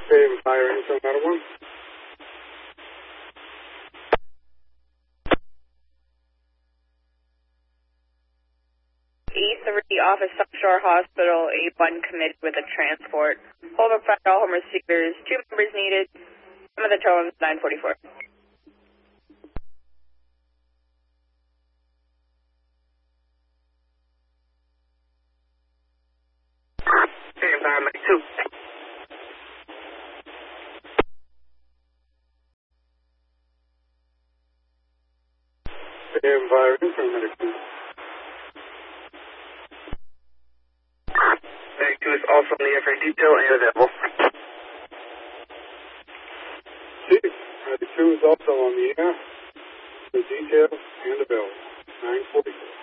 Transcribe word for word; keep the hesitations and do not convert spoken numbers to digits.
Save fire info matter one. E three Office South Shore Hospital, A one committed with a transport. Hold up, find all home receivers. Two members needed. Some of the total is nine forty-four. Save fire matter two. Save fire info matter two. Matter two is also in the F A detail and available. Chief, matter two is also on the air, the detail and available. nine forty-four.